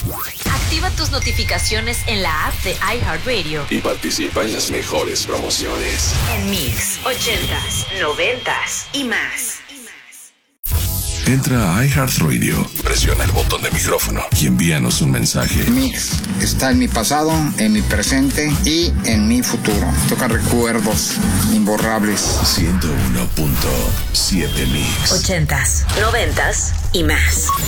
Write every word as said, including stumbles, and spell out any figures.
Activa tus notificaciones en la app de iHeartRadio y participa en las mejores promociones. En Mix, ochentas, noventas y más. Entra a iHeartRadio, presiona el botón de micrófono y envíanos un mensaje. Mix está en mi pasado, en mi presente y en mi futuro. Toca recuerdos imborrables. ciento uno punto siete Mix. Ochentas, noventas y más.